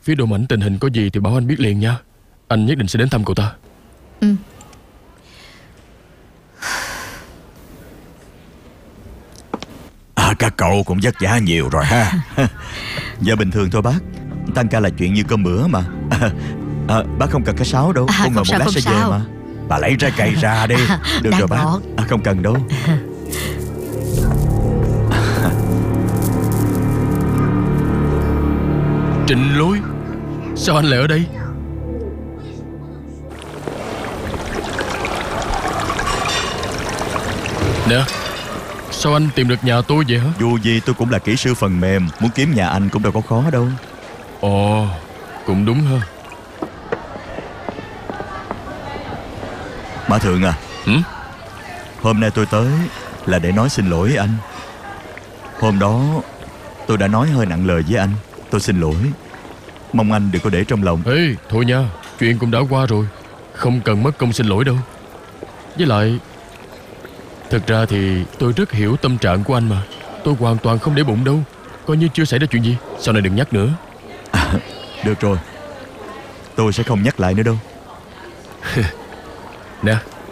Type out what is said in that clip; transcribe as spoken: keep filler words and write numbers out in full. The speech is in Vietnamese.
Phía Đỗ Mãnh tình hình có gì thì bảo anh biết liền nha. Anh nhất định sẽ đến thăm cậu ta. Ừ. À, các cậu cũng vất vả nhiều rồi ha. Giờ bình thường thôi bác. Tăng ca là chuyện như cơm bữa mà. À, à, bác không cần cái sáo đâu. À, Con ngồi một sao, lát không sẽ sao. về mà. Bà lấy trái cây ra đi. Được Đang rồi bác. ngọt. À, không cần đâu. Trịnh Lối, sao anh lại ở đây? Nè, sao anh tìm được nhà tôi vậy hả? Dù gì tôi cũng là kỹ sư phần mềm. Muốn kiếm nhà anh cũng đâu có khó đâu. Ồ, cũng đúng ha. Mã Thượng à. Ừ? Hôm nay tôi tới là để nói xin lỗi anh. Hôm đó tôi đã nói hơi nặng lời với anh. Tôi xin lỗi. Mong anh đừng có để trong lòng. Ê, thôi nha, chuyện cũng đã qua rồi. Không cần mất công xin lỗi đâu. Với lại, thực ra thì tôi rất hiểu tâm trạng của anh mà. Tôi hoàn toàn không để bụng đâu. Coi như chưa xảy ra chuyện gì. Sau này đừng nhắc nữa. À, được rồi. Tôi sẽ không nhắc lại nữa đâu. Nè,